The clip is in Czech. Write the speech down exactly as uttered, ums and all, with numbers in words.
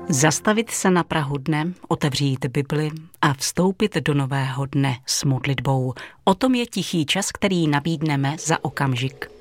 Zastavit se na prahu dne, otevřít Bibli a vstoupit do nového dne s modlitbou. O tom je tichý čas, který nabídneme za okamžik.